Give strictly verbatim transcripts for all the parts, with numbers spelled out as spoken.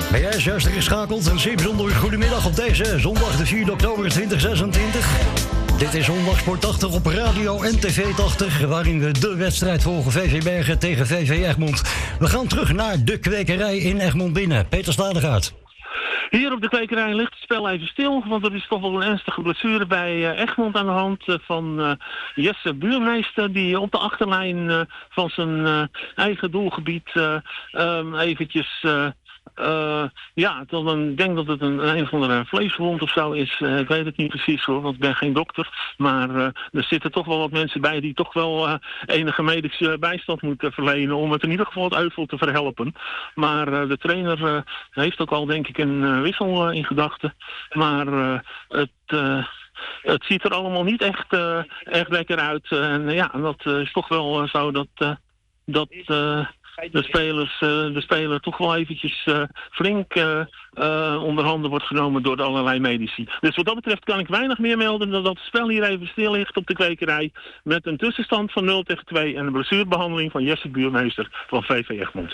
Ben jij juist ingeschakeld? Een zeer bijzonder goedemiddag op deze zondag de vierde oktober tweeduizend zesentwintig. Dit is Zondag Sport tachtig op radio en tv tachtig... waarin we de wedstrijd volgen V V Bergen tegen V V Egmond. We gaan terug naar de kwekerij in Egmond binnen. Peter Stadegaard. Hier op de kwekerij ligt het spel even stil, want er is toch wel een ernstige blessure bij uh, Egmond aan de hand uh, van uh, Jesse Buurmeester, die op de achterlijn uh, van zijn uh, eigen doelgebied uh, um, eventjes... Uh, Uh, ja, dan denk dat het een, een of andere vleeswond of zo is. Uh, ik weet het niet precies hoor, want ik ben geen dokter. Maar uh, er zitten toch wel wat mensen bij die toch wel uh, enige medische bijstand moeten verlenen om het in ieder geval het euvel te verhelpen. Maar uh, de trainer uh, heeft ook al denk ik een uh, wissel uh, in gedachten. Maar uh, het... Uh, Het ziet er allemaal niet echt, uh, echt lekker uit. Uh, en ja, dat uh, is toch wel uh, zo dat... Uh, dat uh, De, spelers, uh, de speler toch wel eventjes uh, flink uh, uh, onder handen wordt genomen door de allerlei medici. Dus wat dat betreft kan ik weinig meer melden dan dat het spel hier even stil ligt op de kwekerij. Met een tussenstand van nul tegen twee en een blessurebehandeling van Jesse Buurmeester van V V Egmond.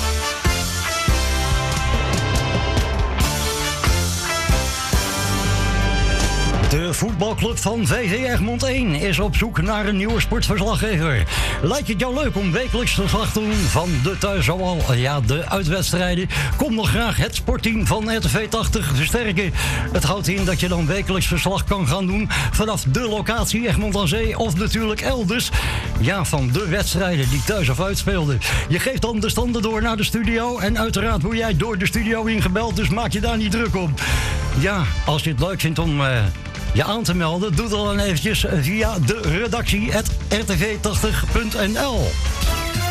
De voetbalclub van V V Egmond één is op zoek naar een nieuwe sportverslaggever. Lijkt het jou leuk om wekelijks verslag te doen van de thuis, zowel ja, de uitwedstrijden? Kom nog graag het sportteam van R T V tachtig versterken. Het houdt in dat je dan wekelijks verslag kan gaan doen vanaf de locatie Egmond aan Zee of natuurlijk elders. Ja, van de wedstrijden die thuis of uitspeelden. Je geeft dan de standen door naar de studio en uiteraard word jij door de studio ingebeld, dus maak je daar niet druk op. Ja, als je het leuk vindt om... Uh, je aan te melden, doe dat dan eventjes via de redactie at r t v tachtig punt n l.